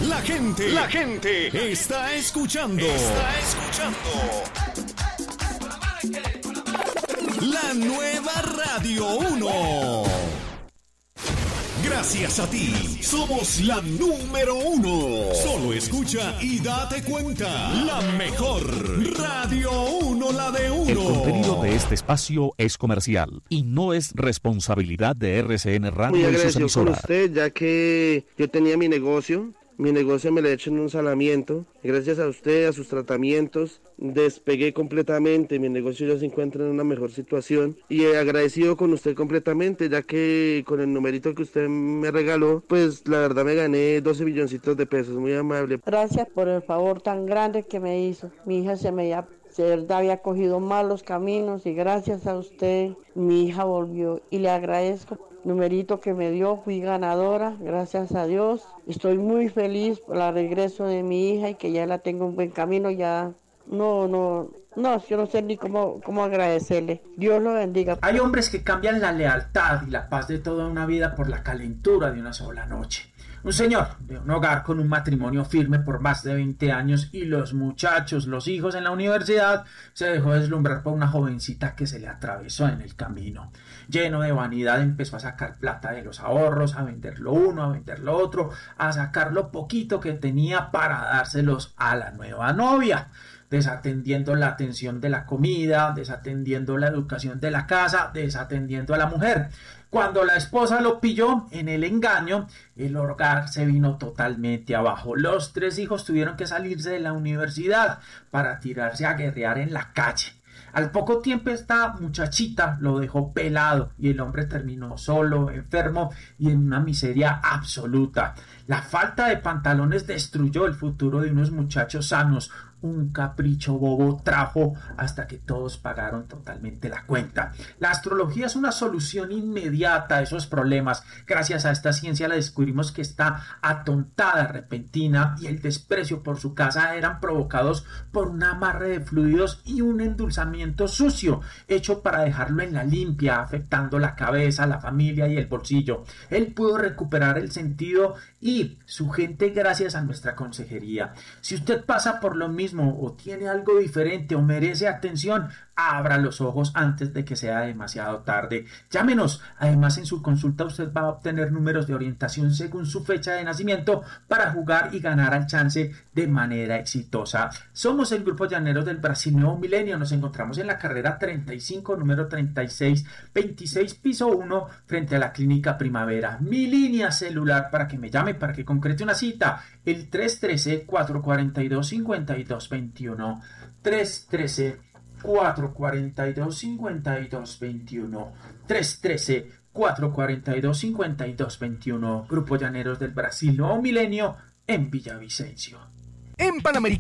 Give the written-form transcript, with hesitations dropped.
La gente está escuchando. La nueva Radio 1. Gracias a ti, somos la número 1. Solo escucha y date cuenta. La mejor Radio 1, la de 1. El contenido de este espacio es comercial y no es responsabilidad de RCN Radio Muy y sus agradecido con emisoras. usted, ya que yo tenía mi negocio me lo he hecho en un salamiento. Gracias a usted, a sus tratamientos, despegué completamente. Mi negocio ya se encuentra en una mejor situación. Y agradecido con usted completamente, ya que con el numerito que usted me regaló, pues la verdad me gané 12 milloncitos de pesos. Muy amable. Gracias por el favor tan grande que me hizo. Mi hija de verdad había cogido malos caminos y gracias a usted mi hija volvió. Y le agradezco numerito que me dio, fui ganadora, gracias a Dios. Estoy muy feliz por el regreso de mi hija y que ya la tengo en buen camino, ya yo no sé ni cómo agradecerle. Dios lo bendiga. Hay hombres que cambian la lealtad y la paz de toda una vida por la calentura de una sola noche. Un señor de un hogar con un matrimonio firme por más de 20 años y los muchachos, los hijos en la universidad, se dejó deslumbrar por una jovencita que se le atravesó en el camino. Lleno de vanidad empezó a sacar plata de los ahorros, a vender lo uno, a vender lo otro, a sacar lo poquito que tenía para dárselos a la nueva novia, desatendiendo la atención de la comida, desatendiendo la educación de la casa, desatendiendo a la mujer. Cuando la esposa lo pilló en el engaño, el hogar se vino totalmente abajo. Los 3 hijos tuvieron que salirse de la universidad para tirarse a guerrear en la calle. Al poco tiempo esta muchachita lo dejó pelado y el hombre terminó solo, enfermo y en una miseria absoluta. La falta de pantalones destruyó el futuro de unos muchachos sanos. Un capricho bobo trajo hasta que todos pagaron totalmente la cuenta. La astrología es una solución inmediata a esos problemas. Gracias a esta ciencia la descubrimos que esta atontada repentina y el desprecio por su casa eran provocados por un amarre de fluidos y un endulzamiento sucio, hecho para dejarlo en la limpia, afectando la cabeza, la familia y el bolsillo. Él pudo recuperar el sentido y su gente gracias a nuestra consejería. Si usted pasa por lo mismo o tiene algo diferente o merece atención, abra los ojos antes de que sea demasiado tarde. Llámenos. Además, en su consulta usted va a obtener números de orientación según su fecha de nacimiento para jugar y ganar al chance de manera exitosa. Somos el Grupo Llaneros del Brasil Nuevo Milenio. Nos encontramos en la carrera 35, número 3626, piso 1, frente a la Clínica Primavera. Mi línea celular para que me llame, para que concrete una cita, el 313-442-5221. 313-442-5221. 313-442-5221. Grupo Llaneros del Brasil Nuevo Milenio en Villavicencio. En Panamericana